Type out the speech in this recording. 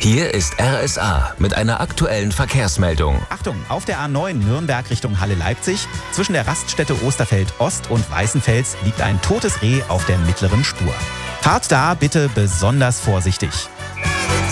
Hier ist RSA mit einer aktuellen Verkehrsmeldung. Achtung, auf der A9 Nürnberg Richtung Halle-Leipzig. Zwischen der Raststätte Osterfeld Ost und Weißenfels liegt ein totes Reh auf der mittleren Spur. Fahrt da bitte besonders vorsichtig.